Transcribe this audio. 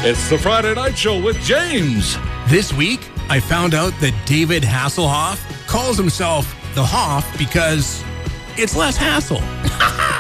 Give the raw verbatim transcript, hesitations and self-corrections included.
It's the Friday Night Show with James. This week, I found out that David Hasselhoff calls himself the Hoff because it's less hassle.